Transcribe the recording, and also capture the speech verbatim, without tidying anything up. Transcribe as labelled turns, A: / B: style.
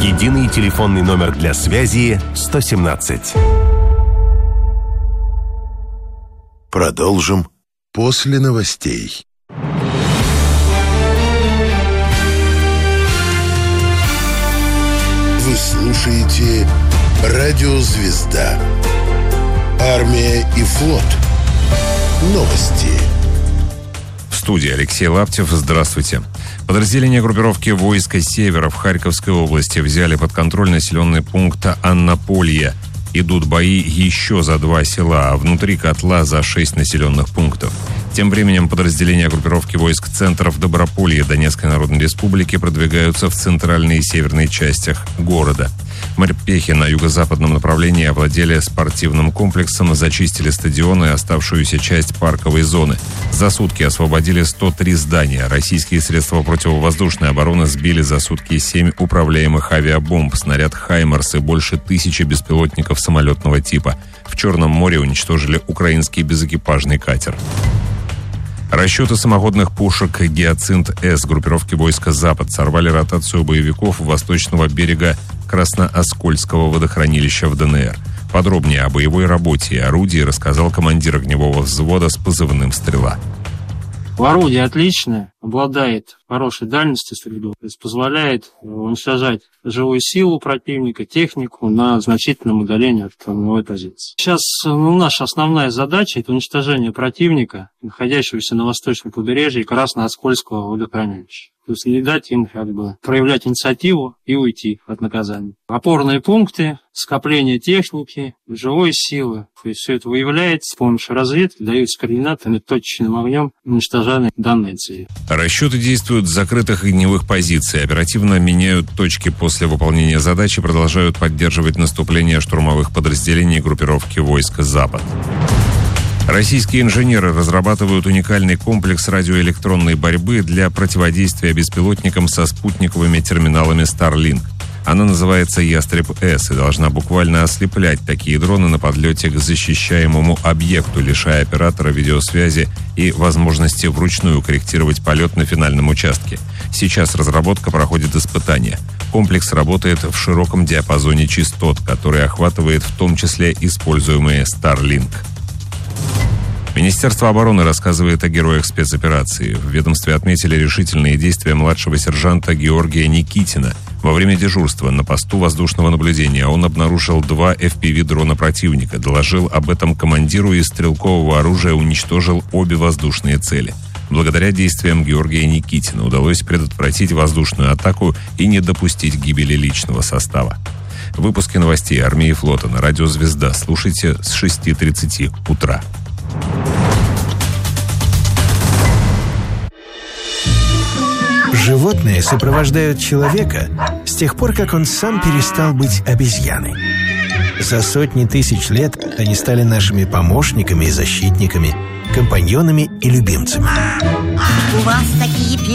A: Единый телефонный номер для связи сто семнадцать.
B: Продолжим после новостей. Вы слушаете «Радио Звезда». Армия и флот. Новости.
C: В студии Алексей Лаптев. Здравствуйте. Подразделения группировки войска «Севера» в Харьковской области взяли под контроль населенный пункт Аннополье. Идут бои еще за два села, а внутри котла за шесть населенных пунктов. Тем временем подразделения группировки войск центров Доброполья Донецкой Народной Республики продвигаются в центральной и северной частях города. Морпехи на юго-западном направлении овладели спортивным комплексом, зачистили стадион и оставшуюся часть парковой зоны. За сутки освободили сто три здания. Российские средства противовоздушной обороны сбили за сутки семь управляемых авиабомб, снаряд «Хаймарс» и больше тысячи беспилотников самолетного типа. В Черном море уничтожили украинский безэкипажный катер. Расчеты самоходных пушек «Гиацинт-С» группировки войска «Запад» сорвали ротацию боевиков у восточного берега Краснооскольского водохранилища в ДНР. Подробнее о боевой работе и орудии рассказал командир огневого взвода с позывным «Стрела».
D: Орудие отличное, обладает хорошей дальностью стрельбы, то есть позволяет уничтожать живую силу противника, технику на значительном удалении от огневой позиции. Сейчас ну, наша основная задача – это уничтожение противника, находящегося на восточном побережье Краснооскольского водохранилища. То есть не дать им как бы проявлять инициативу и уйти от наказания. Опорные пункты, скопление техники, живой силы. То есть все это выявляется с помощью разведки, даются координаты, точечным огнем уничтожают данные цели.
C: Расчеты действуют с закрытых огневых позиций, оперативно меняют точки после выполнения задачи, продолжают поддерживать наступление штурмовых подразделений группировки войск «Запад». Российские инженеры разрабатывают уникальный комплекс радиоэлектронной борьбы для противодействия беспилотникам со спутниковыми терминалами Starlink. Она называется «Ястреб-С» и должна буквально ослеплять такие дроны на подлете к защищаемому объекту, лишая оператора видеосвязи и возможности вручную корректировать полет на финальном участке. Сейчас разработка проходит испытания. Комплекс работает в широком диапазоне частот, который охватывает в том числе используемые Starlink. Министерство обороны рассказывает о героях спецоперации. В ведомстве отметили решительные действия младшего сержанта Георгия Никитина. Во время дежурства на посту воздушного наблюдения он обнаружил два эф пи ви-дрона противника, доложил об этом командиру и из стрелкового оружия уничтожил обе воздушные цели. Благодаря действиям Георгия Никитина удалось предотвратить воздушную атаку и не допустить гибели личного состава. Выпуски новостей армии и флота на радио «Звезда» слушайте с шести тридцати утра.
E: Животные сопровождают человека с тех пор, как он сам перестал быть обезьяной. За сотни тысяч лет они стали нашими помощниками и защитниками, компаньонами и любимцами.
F: У вас такие